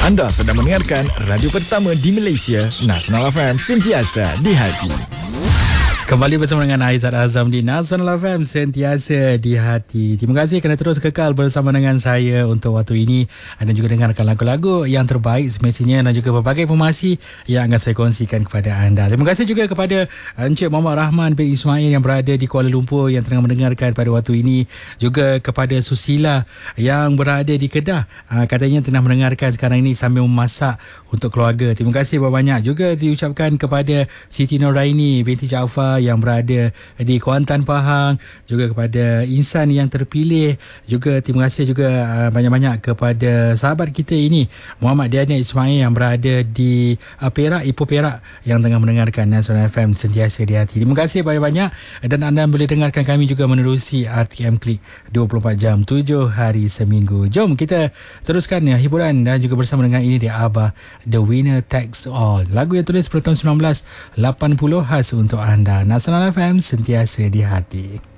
Anda sedang mendengarkan radio pertama di Malaysia, Nasional FM, sentiasa di hati. Kembali bersama dengan Aizat Azam di Nasional FM, sentiasa di hati. Terima kasih kerana terus kekal bersama dengan saya untuk waktu ini dan juga dengarkan lagu-lagu yang terbaik semestinya dan juga berbagai informasi yang akan saya kongsikan kepada anda. Terima kasih juga kepada Encik Muhammad Rahman bin Ismail yang berada di Kuala Lumpur yang tengah mendengarkan pada waktu ini. Juga kepada Susila yang berada di Kedah, katanya tengah mendengarkan sekarang ini sambil memasak untuk keluarga. Terima kasih banyak. Juga diucapkan kepada Siti Noraini binti Jaafar yang berada di Kuantan, Pahang, juga kepada insan yang terpilih. Juga terima kasih juga banyak-banyak kepada sahabat kita ini, Muhammad Diana Ismail yang berada di Perak, Ipoh Perak, yang tengah mendengarkan Nasional FM sentiasa di hati. Terima kasih banyak-banyak dan anda boleh dengarkan kami juga menerusi RTM Klik 24 jam 7 hari seminggu. Jom kita teruskan hiburan dan juga bersama dengan ini dia Abah, The Winner Takes All. Lagu yang tulis pada tahun 1980 khas untuk anda. Nasional FM sentiasa di hati.